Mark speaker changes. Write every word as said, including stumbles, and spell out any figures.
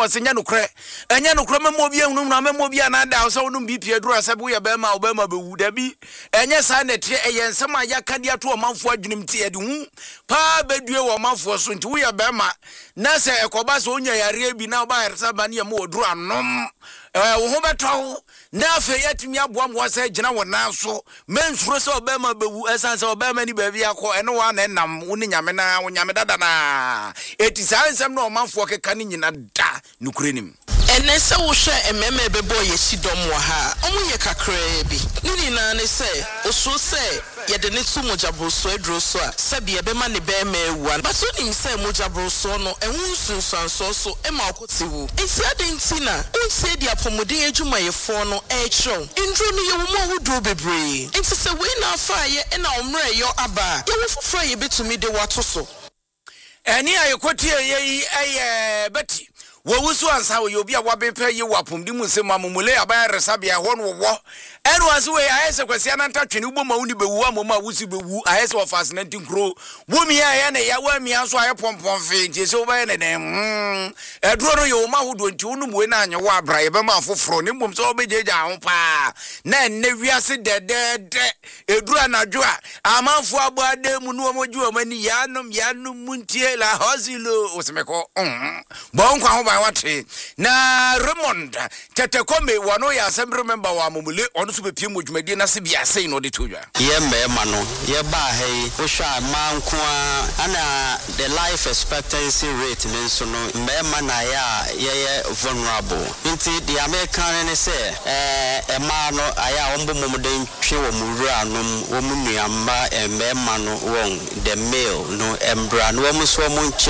Speaker 1: was nya no kre enya no kre memo bia hunu na memo bia na da so no B P aduru asabu ya be ma obema be wu da bi enya sa na tie eyensem ayaka dia to omanfo adwenim tie de hu pa bedue wo omanfo so nti wo ya be ma na se ekoba so onya yare bi na oba yaresa ba ne ya mo oduru anom eh wo ho betawo na afa yatimi aboa mo wasa gina wona so mensuro se obema be wu esan se obema ni ba bi akọ eno wa na nam wo ni nyame na wo nyame dada na eti sa nsem na omanfo keka ni nyina da nukurenim
Speaker 2: ene se wo hwe ememe bebo ye sidom wa ha omu ye kakra bi nini na ne se oso se ye de ne tu mojabroso edro so a se bi ebe ma ne be ma ewu ba so nim se mojabroso no ehun sunsanso so e ma okoti wu enti ade nti na unse di apomodin adwuma ye fo no e kiro ndro no ye wo mo hodo bebre enti se we na afa ye e na omre yo aba ye wo foforo ye betumi de wato so
Speaker 1: eni ayekoti ye eye beti wo wusu ansa wo obi a wabepe ye wapom di musem amumule aban resabia ho no wo enu anse we ayese kwasi ananta twene ubo ma uni bewu amoma wusi bewu ayese wo fascinate nkro wo mi ya na ya wa mi anso aye pompom fe jese wo ba ne dem eduro no ye wo ma hodo nti unu muwe na anye wo abra ye be ma foforo ne mbom so obejeja ho pa na ne wiase dedede eduro anadwo a amanfo abo ademu no omoju omani yanom yanom muntie la hozilo osemeko bon kwa ho wate na Raymond tetekome wano ya assembly member wa mumule onu so bepie modwumadi na se bia sei no de todwa
Speaker 3: ye mema no ye ba hei wo hwa manko ana the life expectancy rate ne so no mema na ya ye ye vulnerable nti the American ne se eh ema no aya ombo momden twe wo mura no wo munuamba mema no won the male no embra no wo so mo